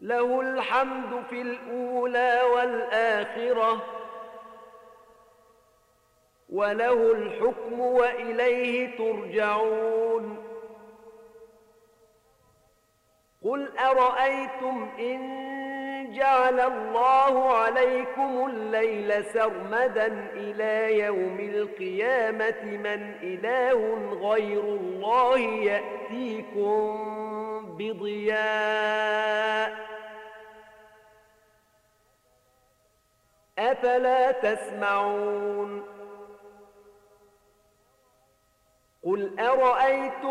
له الحمد في الأولى والآخرة وله الحكم وإليه ترجعون قل أرأيتم إن جعل الله عليكم الليل سرمدا إلى يوم القيامة من إله غير الله يأتيكم بضياء أفلا تسمعون قل أرأيتم